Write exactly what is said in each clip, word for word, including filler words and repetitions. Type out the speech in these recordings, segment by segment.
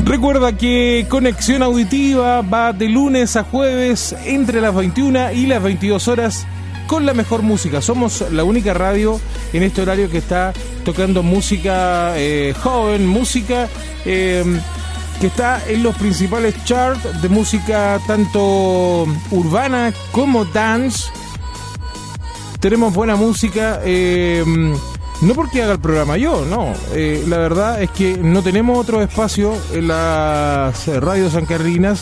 Recuerda que Conexión Auditiva va de lunes a jueves entre las veintiuna y las veintidós horas con la mejor música. Somos la única radio en este horario que está tocando música eh, joven, música eh, que está en los principales charts de música tanto urbana como dance. Tenemos buena música, eh, no porque haga el programa yo, no. Eh, la verdad es que no tenemos otro espacio en las radios sancarrinas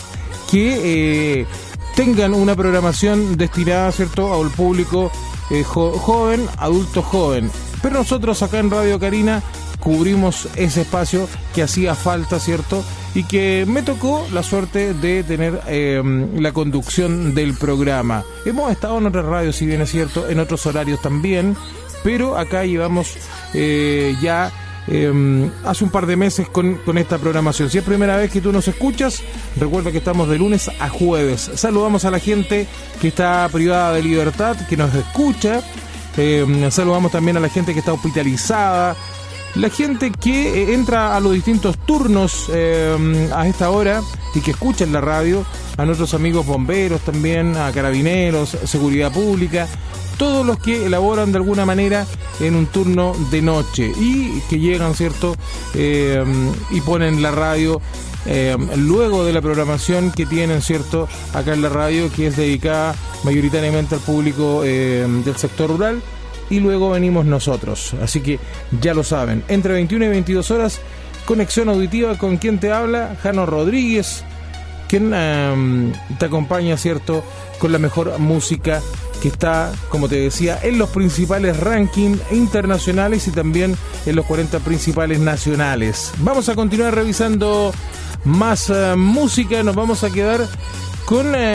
que eh, tengan una programación destinada, ¿cierto?, al público eh, jo- joven, adulto joven. Pero nosotros acá en Radio Carina cubrimos ese espacio que hacía falta, ¿cierto? Y que me tocó la suerte de tener eh, la conducción del programa. Hemos estado en otras radios, si bien es cierto, en otros horarios también, pero acá llevamos eh, ya eh, hace un par de meses con, con esta programación. Si es primera vez que tú nos escuchas, recuerda que estamos de lunes a jueves. Saludamos a la gente que está privada de libertad, que nos escucha. Eh, saludamos también a la gente que está hospitalizada, la gente que eh, entra a los distintos turnos eh, a esta hora y que escucha en la radio, a nuestros amigos bomberos también, a carabineros, seguridad pública, todos los que elaboran de alguna manera en un turno de noche y que llegan, ¿cierto? Eh, y ponen la radio eh, luego de la programación que tienen, ¿cierto?, acá en la radio, que es dedicada mayoritariamente al público eh, del sector rural. Y luego venimos nosotros, así que ya lo saben, entre veintiuna y veintidós horas, Conexión Auditiva. Con quien te habla, Jano Rodríguez, quien um, te acompaña, ¿cierto?, con la mejor música que está, como te decía, en los principales rankings internacionales y también en los cuarenta principales nacionales. Vamos a continuar revisando más uh, música. Nos vamos a quedar con uh,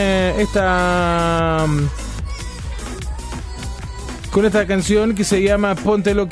esta... Um, con esta canción que se llama Ponte lo